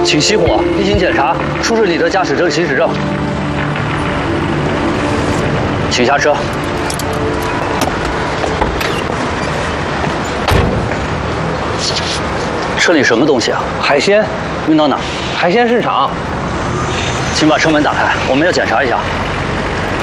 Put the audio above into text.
请熄火，例行检查，出示你的驾驶证、行驶证。请下车。车里什么东西啊？ 海鲜， 运到哪？ 海鲜市场。 请把车门打开，我们要检查一下。